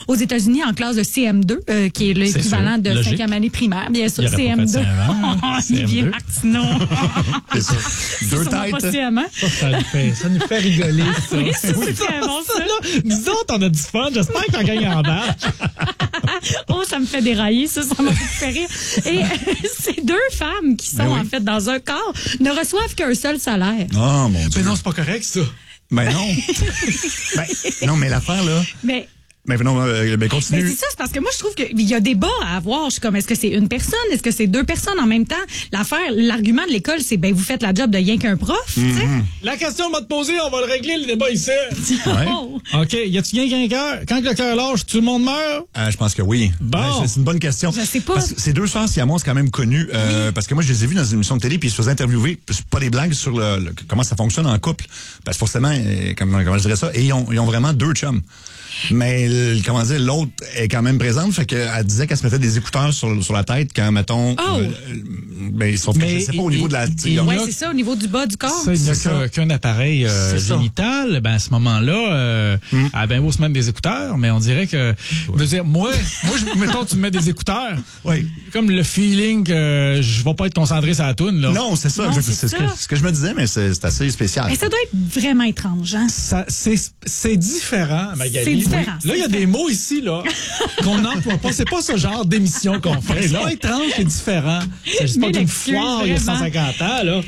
aux États-Unis en classe de CM2, qui est l'équivalent de 5e année primaire. Bien sûr, CM2. Olivier Martineau. C'est ça. Deux têtes. Ça nous fait rigoler, ça. Oui, c'est très bon, ça. Nous autres, on a du fun. J'espère qu'on gagne en bas. Oh, ça me fait dérailler, ça m'a fait rire. Et ces deux femmes qui sont en fait dans un corps ne reçoivent qu'un seul salaire. Oh, mon Dieu. Mais non, c'est pas correct, ça. Ben non. Non, mais l'affaire, là... Mais non, continue. Mais c'est ça, c'est parce que moi, je trouve qu'il y a des bas à avoir. Je suis comme, est-ce que c'est une personne? Est-ce que c'est deux personnes en même temps? L'argument de l'école, c'est, vous faites la job de rien qu'un prof, tu sais. La question m'a te poser, on va le régler, le débat ici. Oh. OK, y a-tu rien qu'un cœur? Quand le cœur lâche, tout le monde meurt? Je pense que oui. Bon. C'est une bonne question. Je sais pas. Parce que ces deux sœurs siamoises, c'est quand même connu. Parce que moi, je les ai vues dans une émission de télé, puis ils se faisaient interviewer, c'est pas des blagues, sur comment ça fonctionne en couple. Parce que forcément, comment je dirais ça, et ils ont vraiment deux chums. Mais, comment dire, l'autre est quand même présente, fait qu'elle disait qu'elle se mettait des écouteurs sur la tête quand, mettons, sauf que je sais pas au niveau de la... Oui, c'est ça, au niveau du bas du corps. Ça, il n'y a qu'un appareil génital. Ben, à ce moment-là, elle a bien beau se mettre des écouteurs, mais on dirait que... Je veux dire, moi, mettons, tu me mets des écouteurs. Oui. Comme le feeling que je vais pas être concentré sur la toune, là. Non, c'est ça. Non, c'est ce que je me disais, mais c'est assez spécial. Mais ça doit être vraiment étrange, hein? C'est différent, Magali. C'est différent. Là, il y a des mots ici, là, qu'on n'emploie pas. C'est pas ce genre d'émission qu'on fait. C'est étrange, c'est différent. C'est pas d'une foire il y a 150 ans, là.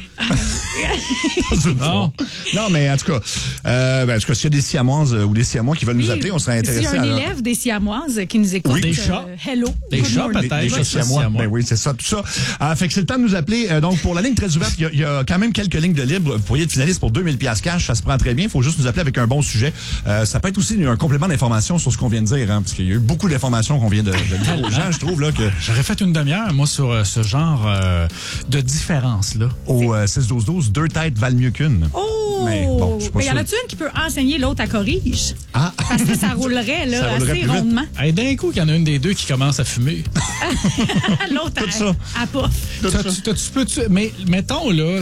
Non, mais en tout cas, s'il y a des Siamoises ou des Siamois qui veulent nous appeler, on serait intéressés. S'il y a un élève des Siamoises qui nous écoute, des chats. Hello. Des chats, peut-être. Des chats Siamois. Ben oui, c'est ça, tout ça. Fait que c'est le temps de nous appeler. Donc, pour la ligne très ouverte, il y a quand même quelques lignes de libre. Vous pourriez être finaliste pour 2000 $ cash. Ça se prend très bien. Il faut juste nous appeler avec un bon sujet. Ça peut être aussi un complément d'information sur ce qu'on vient de dire, hein, parce qu'il y a eu beaucoup d'informations qu'on vient de dire aux gens, je trouve, là, que... J'aurais fait une demi-heure, moi, sur ce genre de différence-là. Au 6-12-12, deux têtes valent mieux qu'une. Oh! Mais bon, je suis pas y en sûr. a-tu une qui peut enseigner, l'autre à corrige? Ah! Parce que ça roulerait, là, Ça roulerait assez plus vite. rondement. Hey, d'un coup, qu'il y en a une des deux qui commence à fumer. L'autre Tout ça. à pof. Mais mettons, là,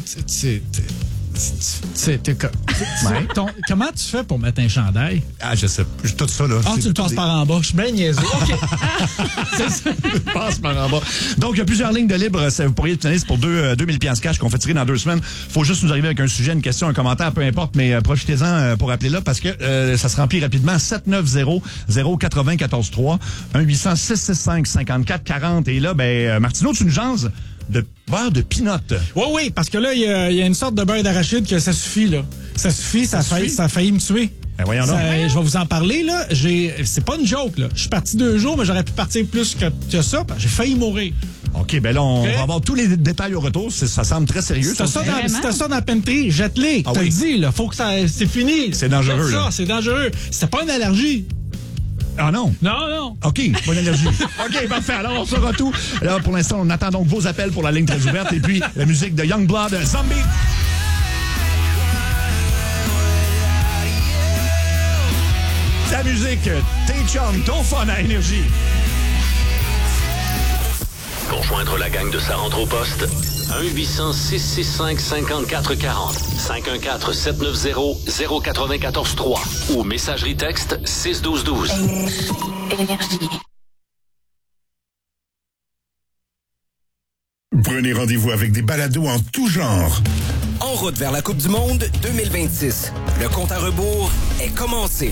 comment tu fais pour mettre un chandail? Ah, je sais. Tout ça, là. Tu le passes par en bas. Je suis bien niaiseux. OK. C'est ça. Passe par en bas. Donc, il y a plusieurs lignes de libre. Vous pourriez être finaliste pour 2000 $ cash qu'on fait tirer dans 2 semaines. Faut juste nous arriver avec un sujet, une question, un commentaire, peu importe, mais profitez-en pour appeler là parce que ça se remplit rapidement. 790-094-3, 1-800-665-5440. Et là, Martineau, tu nous jases de beurre de pinot. Oui, parce que là, il y a une sorte de beurre d'arachide que ça suffit, là. Ça suffit, ça a failli me tuer. Ben voyons donc. Je vais vous en parler, là. C'est pas une joke, là. Je suis parti 2 jours, mais j'aurais pu partir plus que ça. J'ai failli mourir. OK, là, on va avoir tous les détails au retour. Ça semble très sérieux. Si t'as ça dans la penterie, jette-les. Ah, te le dis, là. Faut que c'est fini. C'est dangereux, là. C'est dangereux. C'est pas une allergie. Ah non? Non. OK, bonne énergie. OK, parfait. Alors, on saura tout. Alors, pour l'instant, on attend donc vos appels pour la ligne très ouverte. Et puis, la musique de Youngblood, Zombie. Ta musique, tes chums, ton fun à Énergie. Pour joindre la gang de Sa rentre au poste, 1-800-665-5440, 514-790-094-3 ou messagerie texte 61212. Énergie. Prenez rendez-vous avec des balados en tout genre. En route vers la Coupe du Monde 2026. Le compte à rebours est commencé.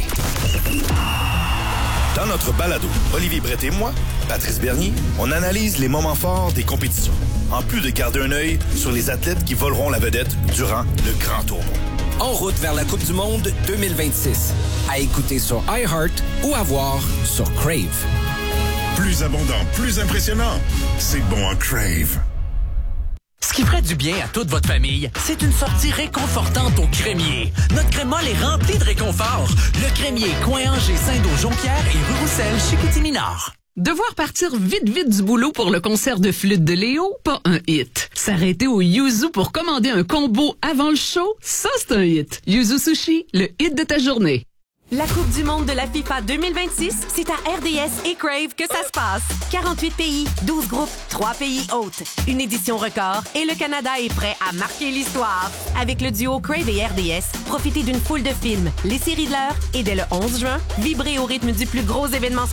Dans notre balado, Olivier Brett et moi, Patrice Bernier, on analyse les moments forts des compétitions, en plus de garder un œil sur les athlètes qui voleront la vedette durant le grand tournoi. En route vers la Coupe du Monde 2026. À écouter sur iHeart ou à voir sur Crave. Plus abondant, plus impressionnant. C'est bon en Crave. Ce qui ferait du bien à toute votre famille, c'est une sortie réconfortante au Crémier. Notre crémol est rempli de réconfort. Le Crémier, coin Angers, Saint-Deau, Jonquière et rue Roussel, Chicoutimi-Nord. Devoir partir vite du boulot pour le concert de flûte de Léo? Pas un hit. S'arrêter au Yuzu pour commander un combo avant le show? Ça, c'est un hit. Yuzu Sushi, le hit de ta journée. La Coupe du monde de la FIFA 2026, c'est à RDS et Crave que ça se passe. 48 pays, 12 groupes, 3 pays hôtes. Une édition record et le Canada est prêt à marquer l'histoire. Avec le duo Crave et RDS, profitez d'une foule de films, les séries de l'heure et dès le 11 juin, vibrez au rythme du plus gros événement